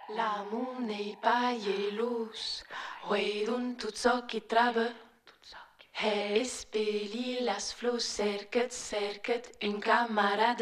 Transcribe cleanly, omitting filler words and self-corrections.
L'amour n'est pas jelous, hoidun tutsoki trabe. Hij is Beli, las flow, cerket, un camarade.